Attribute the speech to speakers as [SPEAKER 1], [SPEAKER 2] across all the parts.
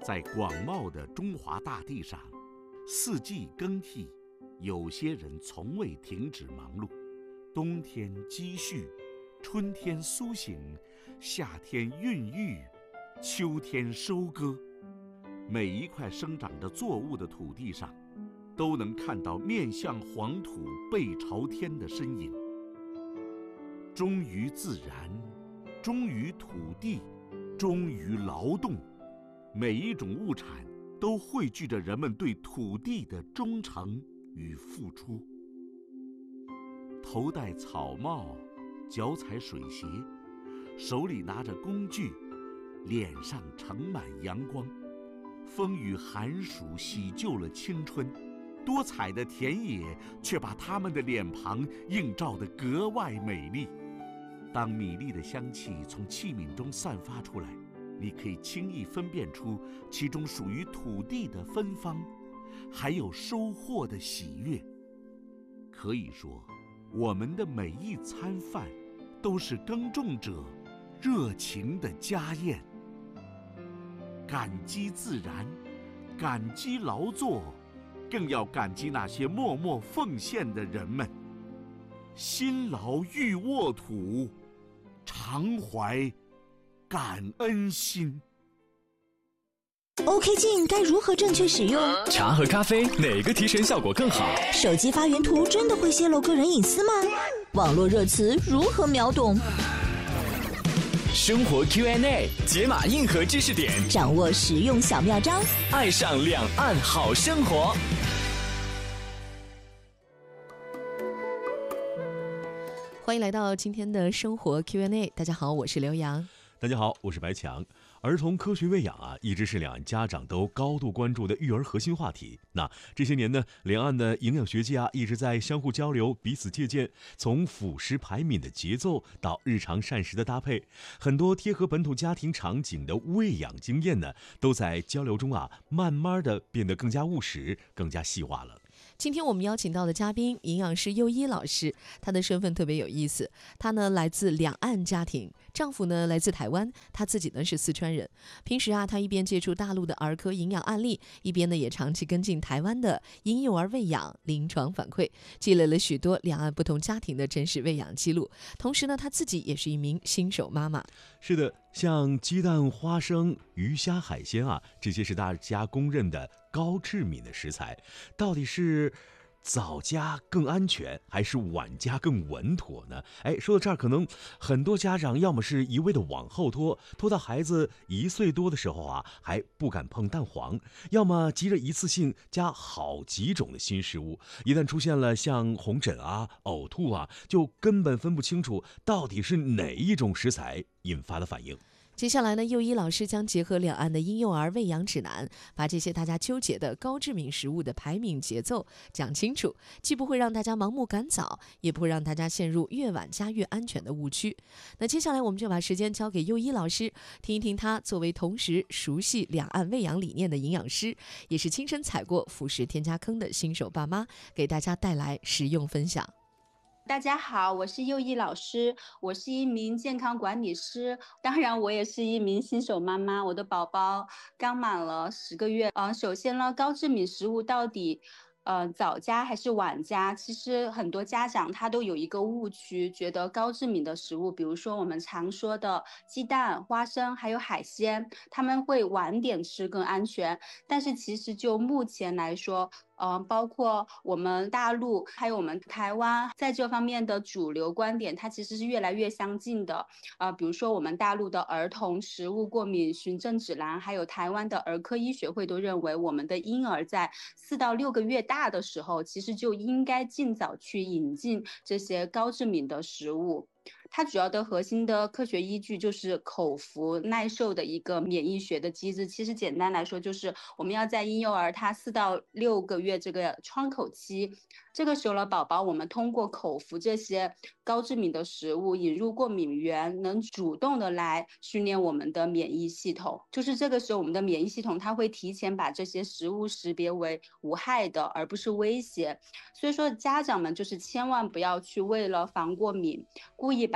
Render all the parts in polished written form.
[SPEAKER 1] 在广袤的中华大地上，四季更替，有些人从未停止忙碌。冬天积蓄，春天苏醒，夏天孕育，秋天收割。每一块生长着作物的土地上，都能看到面向黄土背朝天的身影。忠于自然，忠于土地，忠于劳动，每一种物产都汇聚着人们对土地的忠诚与付出。头戴草帽，脚踩水鞋，手里拿着工具，脸上盛满阳光。风雨寒暑洗旧了青春，多彩的田野却把他们的脸庞映照得格外美丽。当米粒的香气从器皿中散发出来，你可以轻易分辨出其中属于土地的芬芳，还有收获的喜悦。可以说，我们的每一餐饭都是耕种者热情的家宴。感激自然，感激劳作，更要感激那些默默奉献的人们。辛劳欲沃土，常怀感恩心。
[SPEAKER 2] OK 镜该如何正确使用？
[SPEAKER 3] 茶和咖啡哪个提神效果更好？
[SPEAKER 2] 手机发原图真的会泄露个人隐私吗？网络热词如何秒懂？
[SPEAKER 3] 生活 Q&A 解码硬核知识点，
[SPEAKER 2] 掌握实用小妙招，
[SPEAKER 3] 爱上两岸好生活。
[SPEAKER 4] 欢迎来到今天的生活 Q&A。 大家好，我是刘洋。
[SPEAKER 5] 大家好，我是白强。儿童科学喂养一直是两岸家长都高度关注的育儿核心话题。那这些年呢，两岸的营养学界一直在相互交流，彼此借鉴，从辅食排敏的节奏到日常膳食的搭配，很多贴合本土家庭场景的喂养经验呢，都在交流中慢慢的变得更加务实，更加细化了。
[SPEAKER 4] 今天我们邀请到的嘉宾，营养师佑一老师，他的身份特别有意思。他呢来自两岸家庭，丈夫呢来自台湾，他自己呢是四川人。平时他一边接触大陆的儿科营养案例，一边呢也长期跟进台湾的婴幼儿喂养临床反馈，积累了许多两岸不同家庭的真实喂养记录。同时呢，他自己也是一名新手妈妈。
[SPEAKER 5] 是的，像鸡蛋、花生、鱼虾、海鲜这些是大家公认的高致敏的食材，到底是早加更安全，还是晚加更稳妥呢？说到这儿，可能很多家长要么是一味的往后拖到孩子1岁多的时候还不敢碰蛋黄，要么急着一次性加好几种的新食物，一旦出现了像红疹呕吐就根本分不清楚到底是哪一种食材引发的反应。
[SPEAKER 4] 接下来呢，佑一老师将结合两岸的婴幼儿喂养指南，把这些大家纠结的高致敏食物的排敏节奏讲清楚，既不会让大家盲目赶早，也不会让大家陷入越晚加越安全的误区。那接下来我们就把时间交给佑一老师，听一听他作为同时熟悉两岸喂养理念的营养师，也是亲身踩过辅食添加坑的新手爸妈，给大家带来实用分享。
[SPEAKER 6] 大家好，我是佑一老师，我是一名健康管理师，当然我也是一名新手妈妈，我的宝宝刚满了10个月。首先呢，高致敏食物到底早加还是晚加？其实很多家长他都有一个误区，觉得高致敏的食物，比如说我们常说的鸡蛋、花生还有海鲜，他们会晚点吃更安全。但是其实就目前来说，包括我们大陆还有我们台湾在这方面的主流观点，它其实是越来越相近的。比如说我们大陆的儿童食物过敏循证指南，还有台湾的儿科医学会都认为，我们的婴儿在4到6个月大的时候，其实就应该尽早去引进这些高致敏的食物。它主要的核心的科学依据就是口服耐受的一个免疫学的机制。其实简单来说，就是我们要在婴幼儿他4到6个月这个窗口期，这个时候的宝宝，我们通过口服这些高致敏的食物，引入过敏源，能主动的来训练我们的免疫系统。就是这个时候，我们的免疫系统它会提前把这些食物识别为无害的，而不是威胁。所以说，家长们就是千万不要去为了防过敏，故意把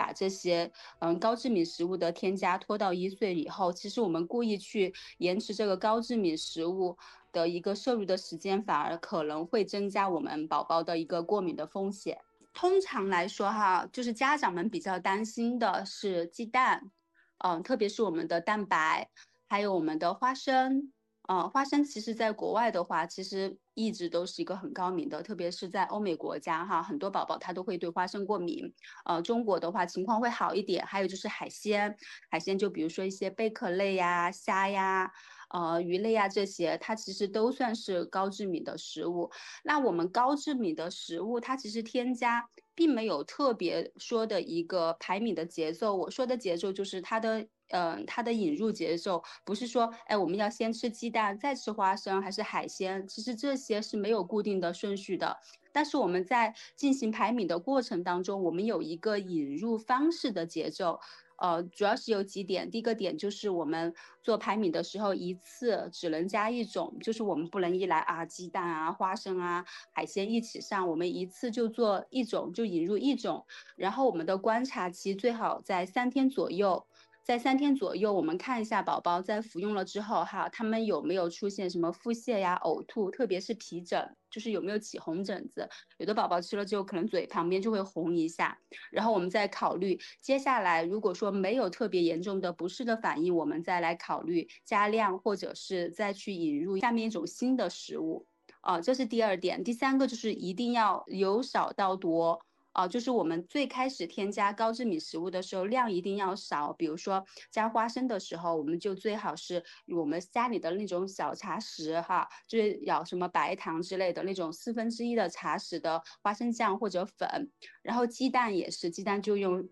[SPEAKER 6] 把这些高致敏食物的添加拖到1岁以后，其实我们故意去延迟这个高致敏食物的一个摄入的时间，反而可能会增加我们宝宝的一个过敏的风险。通常来说哈，就是家长们比较担心的是鸡蛋，特别是我们的蛋白，还有我们的花生。花生其实在国外的话，其实一直都是一个很高明的，特别是在欧美国家哈，很多宝宝他都会对花生过敏。中国的话情况会好一点。还有就是海鲜就比如说一些贝壳类呀、虾呀、鱼类呀这些，它其实都算是高致敏的食物。那我们高致敏的食物，它其实添加并没有特别说的一个排敏的节奏。我说的节奏就是它的引入节奏，不是说我们要先吃鸡蛋再吃花生还是海鲜，其实这些是没有固定的顺序的。但是我们在进行排敏的过程当中，我们有一个引入方式的节奏。主要是有几点。第一个点就是我们做排敏的时候，一次只能加一种，就是我们不能一来鸡蛋啊、花生啊、海鲜一起上，我们一次就做一种，就引入一种。然后我们的观察期最好在3天左右。在3天左右，我们看一下宝宝在服用了之后哈，他们有没有出现什么腹泻呀、呕吐，特别是皮疹，就是有没有起红疹子。有的宝宝吃了之后，可能嘴旁边就会红一下。然后我们再考虑接下来，如果说没有特别严重的不适的反应，我们再来考虑加量，或者是再去引入下面一种新的食物。这是第2点。第3个就是一定要由少到多。就是我们最开始添加高致敏食物的时候，量一定要少。比如说加花生的时候，我们就最好是我们家里的那种小茶匙哈，就是舀什么白糖之类的那种1/4的茶匙的花生酱或者粉。然后鸡蛋也是，鸡蛋就用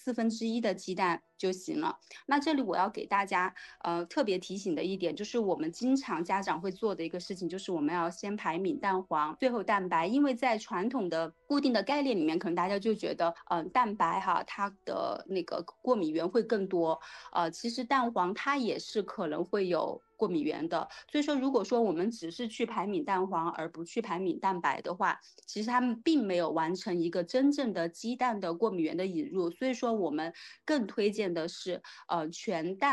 [SPEAKER 6] 1/4的鸡蛋就行了。那这里我要给大家特别提醒的一点，就是我们经常家长会做的一个事情，就是我们要先排敏蛋黄，最后蛋白。因为在传统的固定的概念里面，可能大家就觉得蛋白哈，它的那个过敏源会更多。其实蛋黄它也是可能会有过敏源的。所以说如果说我们只是去排敏蛋黄而不去排敏蛋白的话，其实他们并没有完成一个真正的鸡蛋的过敏源的引入。所以说我们更推荐的是全蛋